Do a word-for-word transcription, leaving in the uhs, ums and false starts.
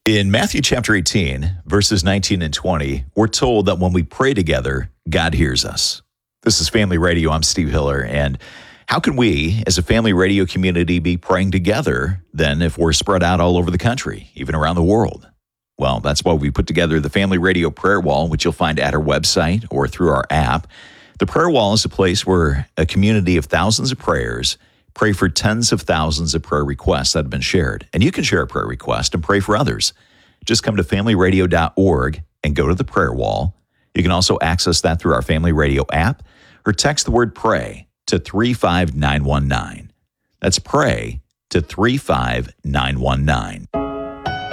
In Matthew chapter eighteen, verses nineteen and twenty, we're told that when we pray together, God hears us. This is Family Radio. I'm Steve Hiller. And how can we, as a family radio community, be praying together then if we're spread out all over the country, even around the world? Well, that's why we put together the Family Radio Prayer Wall, which you'll find at our website or through our app. The Prayer Wall is a place where a community of thousands of prayers pray for tens of thousands of prayer requests that have been shared. And you can share a prayer request and pray for others. Just come to family radio dot org and go to the prayer wall. You can also access that through our Family Radio app or text the word pray to three five nine one nine. That's pray to three five nine one nine.